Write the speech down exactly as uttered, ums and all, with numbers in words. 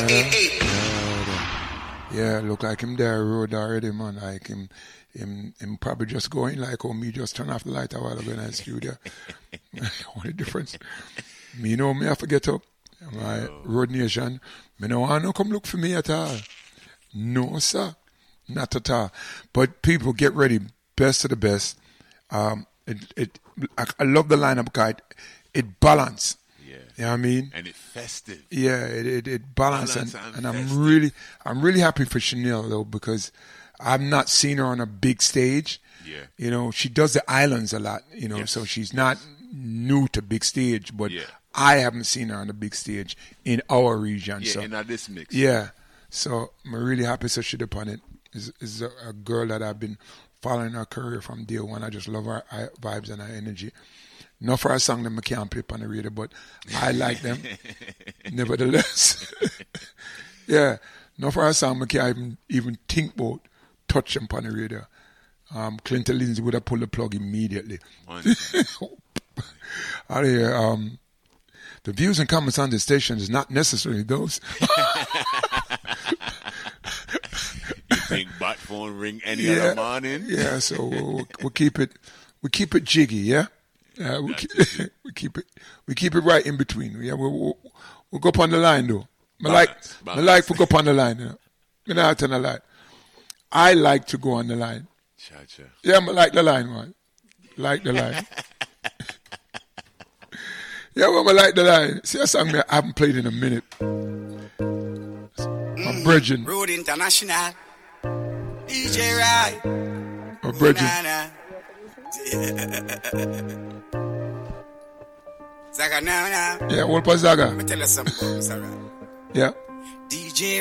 Yeah, look like him there road already, man. Like him, him, him probably just going like, oh, me just turn off the light a while ago in the studio. Only difference. Me know me have to get up. My oh. Road Nation. Me no want to come look for me at all. No, sir. Not at all. But people, get ready. Best of the best. Um, it, it, I, I love the lineup because it, it balance. Yeah. You know what I mean? And it's festive. Yeah, it it, it balance, balance and, and, and I'm festive. really I'm really happy for Chanel though, because I've not seen her on a big stage. Yeah. You know, she does the islands a lot, you know, Yes. so she's not new to big stage, but Yeah. I haven't seen her on a big stage in our region. Yeah, so in this mix. yeah. So I'm really happy so she's upon it. Is is a, a girl that I've been following her career from day one. I just love her uh, vibes and her energy. Not for a song that I can't play on the radio, but I like them. Nevertheless. Yeah. Not for a song I can't even, even think about touch them on the radio. Um, Clinton Lindsay would have pulled the plug immediately. Out of here, um, the views and comments on the station is not necessarily those. You think bot phone ring any Yeah. other morning? Yeah, so we'll, we'll, we'll keep it, we keep it jiggy, yeah. Yeah, we keep, we keep it, we keep it right in between. Yeah, we'll, we'll, we'll go up on the line though. I like, I like to go up on the line. You know, me not on the line. I like to go on the line. Cha-cha. Yeah, I like the line, man. Like the line. Yeah, well, I like the line. See a song that I haven't played in a minute. My Virgin. Road International. D J Rai. My Virgin. Zaga now now. Yeah, what was Zaga? Let me tell you something, Sarah. Yeah. D J